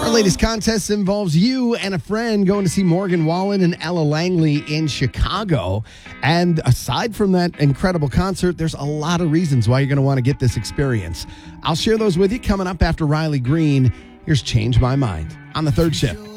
Our latest contest involves you and a friend going to see Morgan Wallen and Ella Langley in Chicago. And aside from that incredible concert, there's a lot of reasons why you're going to want to get this experience. I'll share those with you coming up after Riley Green. Here's Change My Mind on the Third Shift.